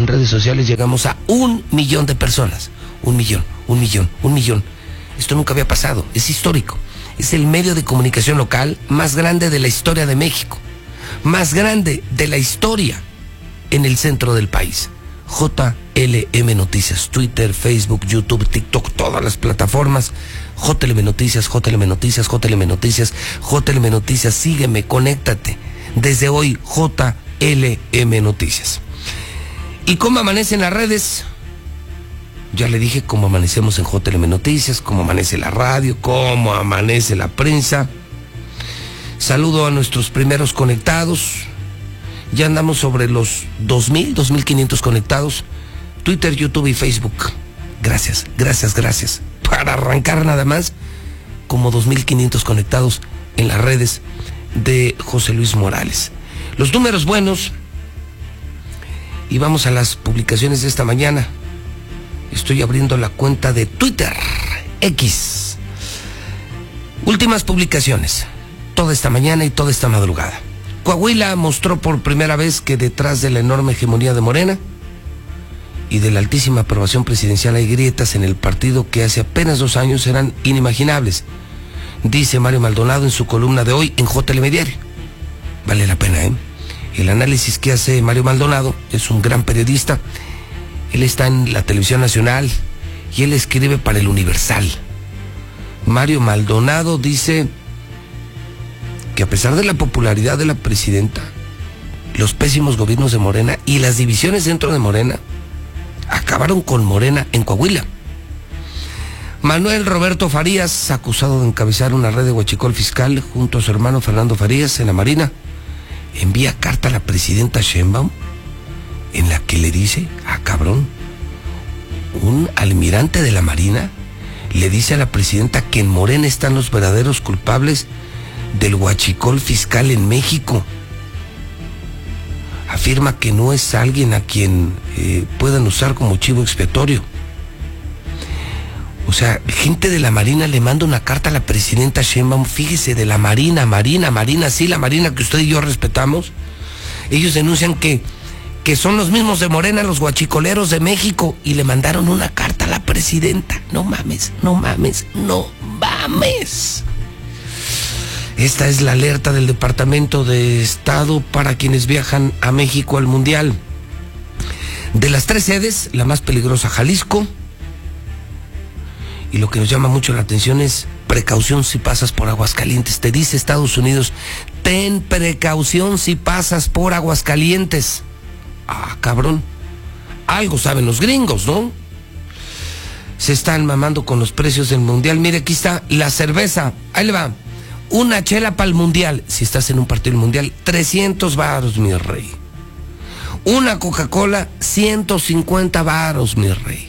en redes sociales llegamos a 1 millón de personas. 1 millón. Esto nunca había pasado, es histórico. Es el medio de comunicación local más grande de la historia de México. Más grande de la historia en el centro del país. JLM Noticias, Twitter, Facebook, YouTube, TikTok, todas las plataformas. JLM Noticias, sígueme, conéctate. Desde hoy, JLM Noticias. ¿Y cómo amanecen las redes? Ya le dije cómo amanecemos en JLM Noticias, cómo amanece la radio, cómo amanece la prensa. Saludo a nuestros primeros conectados. Ya andamos sobre los 2.500 conectados. Twitter, YouTube y Facebook. Gracias. Para arrancar nada más, como 2.500 conectados en las redes de José Luis Morales. Los números buenos. Y vamos a las publicaciones de esta mañana. Estoy abriendo la cuenta de Twitter, X. Últimas publicaciones. Toda esta mañana y toda esta madrugada. Coahuila mostró por primera vez que detrás de la enorme hegemonía de Morena y de la altísima aprobación presidencial hay grietas en el partido que hace apenas 2 años eran inimaginables, dice Mario Maldonado en su columna de hoy en JLM Diario. Vale la pena, ¿eh? El análisis que hace Mario Maldonado es un gran periodista. Él está en la televisión nacional y él escribe para El Universal. Mario Maldonado dice que a pesar de la popularidad de la presidenta, los pésimos gobiernos de Morena y las divisiones dentro de Morena acabaron con Morena en Coahuila. Manuel Roberto Farías, acusado de encabezar una red de huachicol fiscal junto a su hermano Fernando Farías en la Marina, envía carta a la presidenta Sheinbaum en la que le dice, cabrón, un almirante de la Marina le dice a la presidenta que en Morena están los verdaderos culpables del huachicol fiscal en México. Afirma que no es alguien a quien puedan usar como chivo expiatorio. O sea, gente de la Marina le manda una carta a la presidenta Sheinbaum, fíjese, de la Marina, sí, la Marina que usted y yo respetamos. Ellos denuncian que son los mismos de Morena, los huachicoleros de México, y le mandaron una carta a la presidenta. No mames. Esta es la alerta del Departamento de Estado para quienes viajan a México al Mundial. De las 3 sedes, la más peligrosa, Jalisco. Y lo que nos llama mucho la atención es precaución si pasas por Aguascalientes. Te dice Estados Unidos, ten precaución si pasas por Aguascalientes. Cabrón. Algo saben los gringos, ¿no? Se están mamando con los precios del Mundial. Mire, aquí está la cerveza. Ahí le va. Una chela para el Mundial. Si estás en un partido del Mundial, 300 varos, mi rey. Una Coca-Cola, 150 varos, mi rey.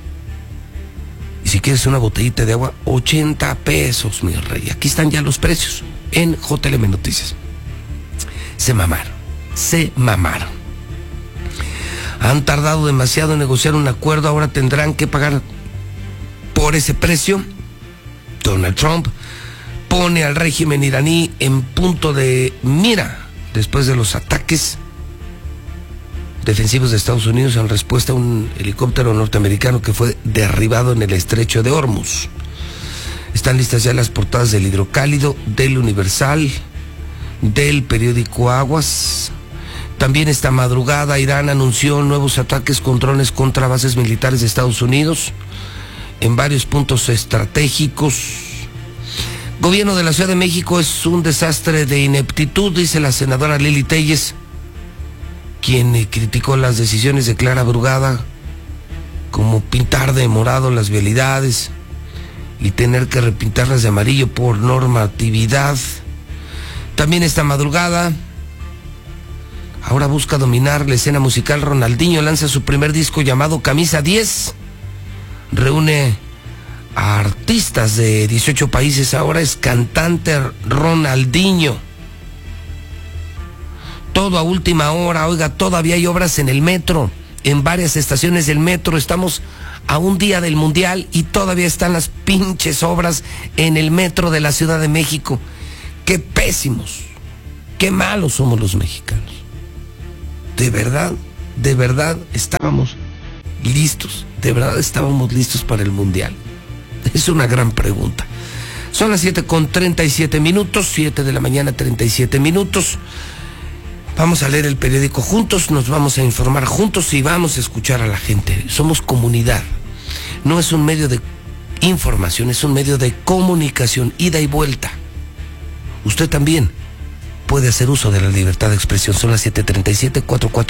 Y si quieres una botellita de agua, 80 pesos, mi rey. Aquí están ya los precios en JLM Noticias. Se mamaron. Han tardado demasiado en negociar un acuerdo, ahora tendrán que pagar por ese precio. Donald Trump pone al régimen iraní en punto de mira después de los ataques defensivos de Estados Unidos en respuesta a un helicóptero norteamericano que fue derribado en el estrecho de Hormuz. Están listas ya las portadas del Hidrocálido, del Universal, del periódico Aguas. También esta madrugada Irán anunció nuevos ataques con drones contra bases militares de Estados Unidos en varios puntos estratégicos. Gobierno de la Ciudad de México es un desastre de ineptitud, dice la senadora Lili Telles, quien criticó las decisiones de Clara Brugada, como pintar de morado las vialidades y tener que repintarlas de amarillo por normatividad. También esta madrugada, ahora busca dominar la escena musical. Ronaldinho lanza su primer disco llamado Camisa 10. Reúne a artistas de 18 países. Ahora es cantante Ronaldinho. Todo a última hora. Oiga, todavía hay obras en el metro, en varias estaciones del metro. Estamos a un día del Mundial y todavía están las pinches obras en el metro de la Ciudad de México. Qué pésimos, qué malos somos los mexicanos. De verdad, ¿De verdad estábamos listos? ¿De verdad estábamos listos para el Mundial? Es una gran pregunta. Son las 7:37, 7 de la mañana, 37 minutos. Vamos a leer el periódico juntos, nos vamos a informar juntos y vamos a escuchar a la gente. Somos comunidad. No es un medio de información, es un medio de comunicación, ida y vuelta. Usted también puede hacer uso de la libertad de expresión. Son las 7:37,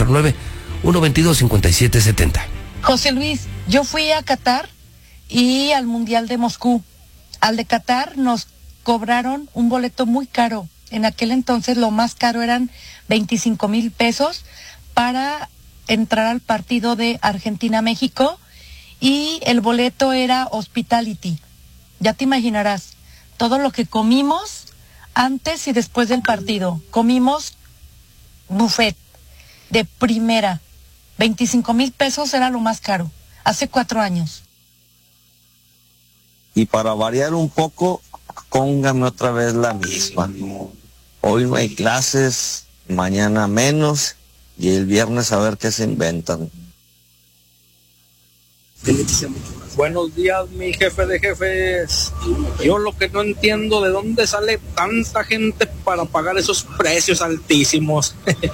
449-122-5770. José Luis, yo fui a Qatar y al Mundial de Moscú. Al de Qatar nos cobraron un boleto muy caro. En aquel entonces lo más caro eran 25,000 pesos para entrar al partido de Argentina-México, y el boleto era hospitality. Ya te imaginarás todo lo que comimos antes y después del partido. Comimos buffet de primera. 25,000 pesos era lo más caro, hace 4 años. Y para variar un poco, póngame otra vez la misma. Hoy no hay clases, mañana menos, y el viernes a ver qué se inventan. Buenos días, mi jefe de jefes. Yo lo que no entiendo, ¿de dónde sale tanta gente para pagar esos precios altísimos?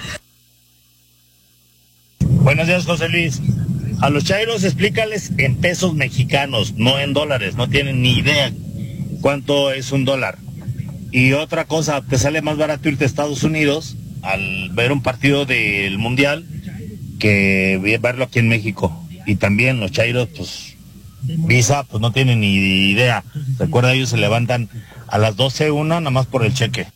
Buenos días, José Luis. A los chairos explícales en pesos mexicanos, no en dólares. No tienen ni idea cuánto es un dólar. Y otra cosa, te sale más barato irte a Estados Unidos al ver un partido del Mundial que verlo aquí en México. Y también los chairos, pues, Visa, pues no tienen ni idea. Recuerda, ellos se levantan a las 12:01 nada más por el cheque.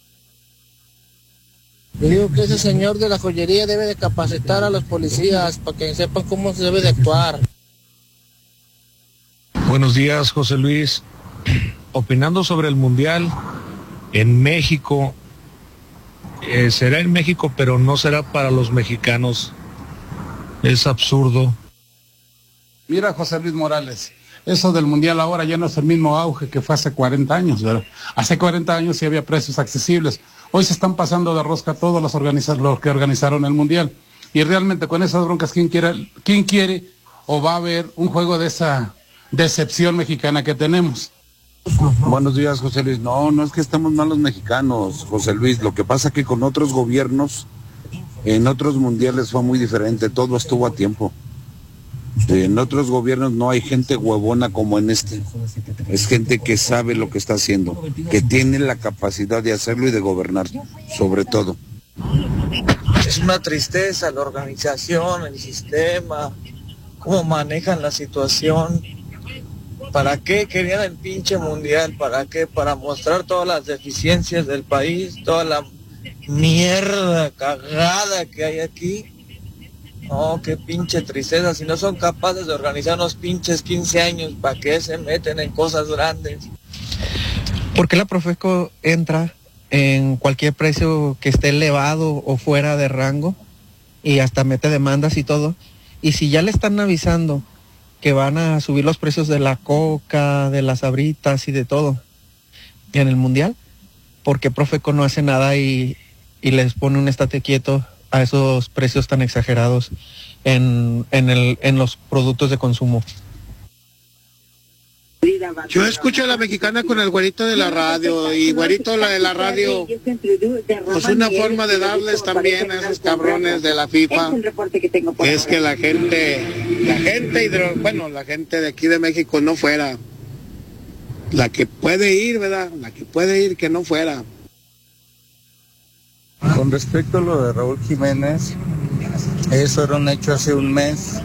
Yo digo que ese señor de la joyería debe de capacitar a los policías para que sepan cómo se debe de actuar. Buenos días, José Luis. Opinando sobre el Mundial en México, será en México, pero no será para los mexicanos. Es absurdo. Mira, José Luis Morales, eso del Mundial ahora ya no es el mismo auge que fue hace 40 años, ¿verdad? Hace 40 años sí había precios accesibles. Hoy se están pasando de rosca todos los que organizaron el Mundial. Y realmente con esas broncas, ¿quién quiere o va a haber un juego de esa decepción mexicana que tenemos? Buenos días, José Luis. No es que estemos mal los mexicanos, José Luis. Lo que pasa que con otros gobiernos, en otros mundiales fue muy diferente. Todo estuvo a tiempo. En otros gobiernos no hay gente huevona como en este. Es gente que sabe lo que está haciendo, que tiene la capacidad de hacerlo y de gobernar, sobre todo. Es una tristeza la organización, el sistema, cómo manejan la situación. ¿Para qué querían el pinche Mundial? ¿Para qué? Para mostrar todas las deficiencias del país, toda la mierda cagada que hay aquí. No, qué pinche tristeza. Si no son capaces de organizar unos pinches 15 años, ¿para qué se meten en cosas grandes? ¿Por qué la Profeco entra en cualquier precio que esté elevado o fuera de rango y hasta mete demandas y todo? Y si ya le están avisando que van a subir los precios de la coca, de las sabritas y de todo en el Mundial, ¿por qué Profeco no hace nada y les pone un estate quieto a esos precios tan exagerados en los productos de consumo? Yo escucho a la mexicana con el güerito de la radio, y güerito la de la radio, pues una forma de darles también a esos cabrones de la FIFA, es que la gente de aquí de México no fuera, la que puede ir, ¿verdad? La que puede ir, que no fuera. Con respecto a lo de Raúl Jiménez, eso era un hecho hace un mes,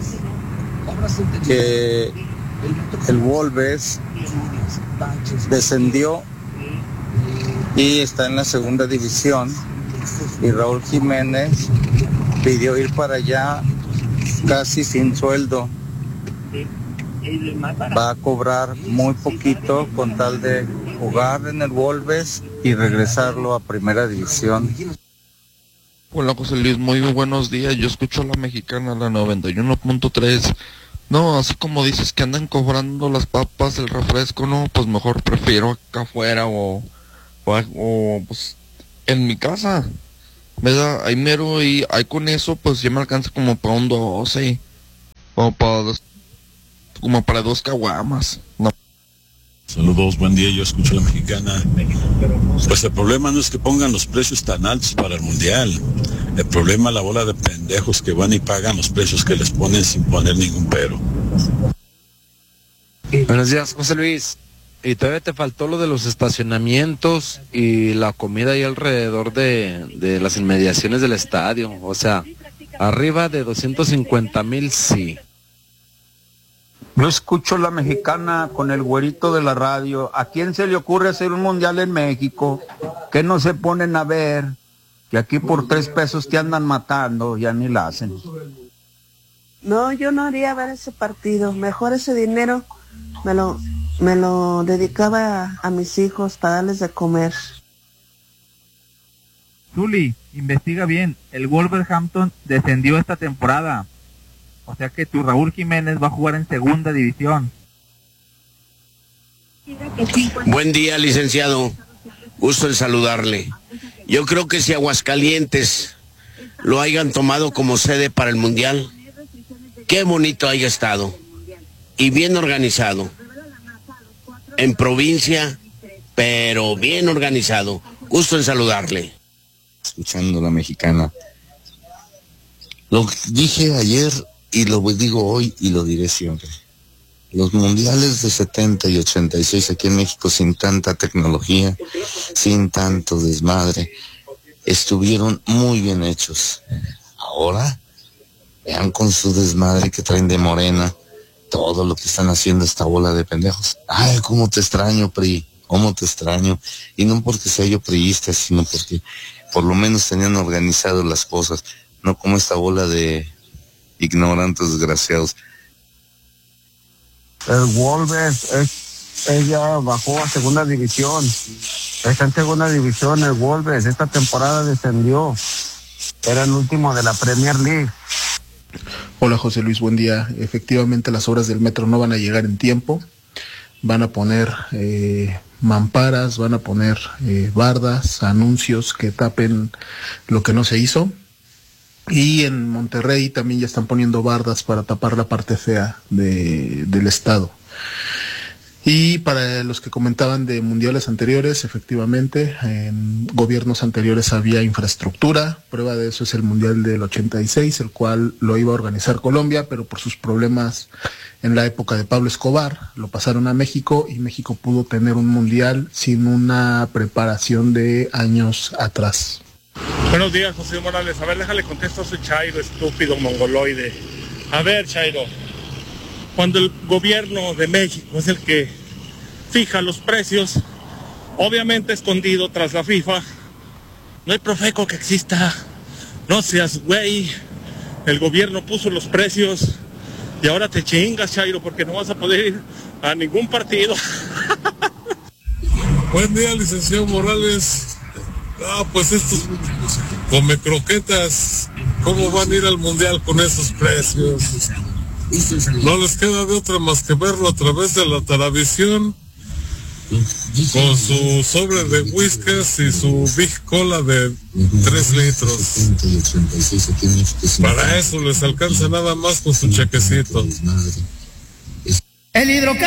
que el Wolves descendió y está en la segunda división, y Raúl Jiménez pidió ir para allá casi sin sueldo. Va a cobrar muy poquito con tal de jugar en el Wolves y regresarlo a primera división. Hola, José Luis, muy buenos días. Yo escucho a la mexicana, la 91.3. No, así como dices que andan cobrando las papas, el refresco, no, pues mejor prefiero acá afuera o pues en mi casa. ¿verdad? Ahí mero, y ahí con eso pues ya me alcanza como para un 12, como para 2 caguamas, ¿no? Saludos, buen día, yo escucho La Mexicana. Pues el problema no es que pongan los precios tan altos para el mundial. El problema es la bola de pendejos que van y pagan los precios que les ponen sin poner ningún pero. Buenos días, José Luis. Y todavía te faltó lo de los estacionamientos y la comida ahí alrededor de las inmediaciones del estadio. O sea, arriba de 250,000, sí. Yo escucho La Mexicana con el güerito de la radio. ¿A quién se le ocurre hacer un mundial en México? ¿Qué no se ponen a ver? Que aquí por 3 pesos te andan matando, ya ni la hacen. No, yo no haría ver ese partido. Mejor ese dinero me lo dedicaba a mis hijos para darles de comer. Zuli, investiga bien. El Wolverhampton descendió esta temporada. O sea que tu Raúl Jiménez va a jugar en segunda división. Buen día, licenciado. Gusto en saludarle. Yo creo que si Aguascalientes lo hayan tomado como sede para el Mundial, qué bonito haya estado. Y bien organizado. En provincia, pero bien organizado. Gusto en saludarle. Escuchando La Mexicana. Lo dije ayer y lo digo hoy y lo diré siempre. Los mundiales de 70 y 86 aquí en México, sin tanta tecnología, sin tanto desmadre, estuvieron muy bien hechos. Ahora, vean con su desmadre que traen de Morena, todo lo que están haciendo esta bola de pendejos. Ay, cómo te extraño, PRI, cómo te extraño. Y no porque sea yo priista, sino porque por lo menos tenían organizado las cosas, no como esta bola de ignorantes desgraciados. El Wolves ella bajó a segunda división. Está en segunda división el Wolves. Esta temporada descendió. Era el último de la Premier League. Hola José Luis, buen día. Efectivamente las obras del metro no van a llegar en tiempo. Van a poner mamparas, van a poner bardas, anuncios que tapen lo que no se hizo. Y en Monterrey también ya están poniendo bardas para tapar la parte fea del estado. Y para los que comentaban de mundiales anteriores, efectivamente, en gobiernos anteriores había infraestructura. Prueba de eso es el mundial del 86, el cual lo iba a organizar Colombia, pero por sus problemas en la época de Pablo Escobar, lo pasaron a México y México pudo tener un mundial sin una preparación de años atrás. Buenos días, José Morales. A ver, déjale contesto a ese Chairo, estúpido mongoloide. A ver, Chairo, cuando el gobierno de México es el que fija los precios, obviamente escondido tras la FIFA, no hay Profeco que exista. No seas güey. El gobierno puso los precios y ahora te chingas, Chairo, porque no vas a poder ir a ningún partido. Buen día, licenciado Morales. Pues estos come croquetas, ¿cómo van a ir al mundial con esos precios? No les queda de otra más que verlo a través de la televisión, con su sobre de whiskas y su Big Cola de 3 litros. Para eso les alcanza nada más con su chequecito.